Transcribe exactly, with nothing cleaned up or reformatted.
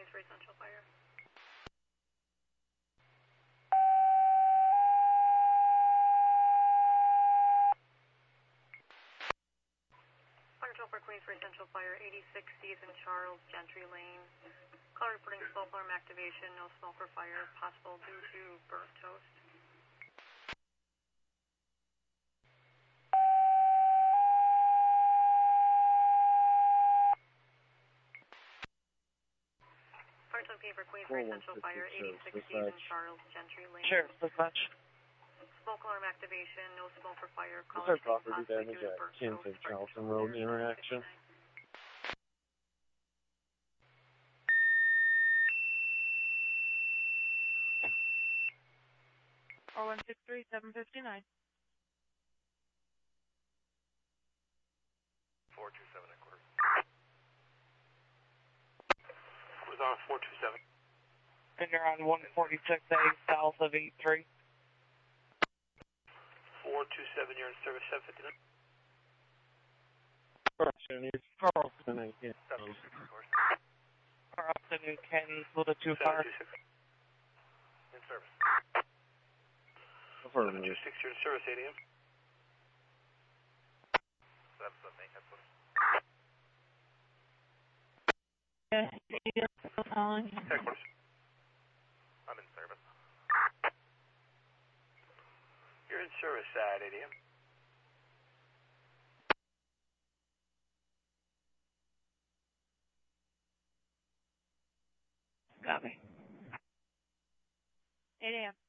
Queens for Essential Fire. Fire twelve for Queens for Essential Fire, eighty-six Stephen Charles, Gentry Lane. Call reporting smoke alarm activation, no smoke or fire, possible due to burnt toast. Fire twelve P for Queens for Essential Fire, eighty-six Stephen Charles, Gentry Lane. Sheriff, dispatch. Smoke alarm activation, no smoke or fire. Call What's our reporting property possibly damage due to at burnt Kent toast. and Charlton Road interaction? four one six three, seven five nine. four two seven at quarter. Was on four two seven. And you're on one forty-six A south of eight three. four two seven, you're in service seven fifty-nine. Correction, it's Carlson and Kent. seven two six, of course. Carlson and Kent with a two car. seven two six. In service. Affirmative. seven two six, you're in service, eight A M. That's the thing, that's what. Yes, you're still calling. Headquarters. I'm in service. You're in service at eight A M. Got me. eight A M.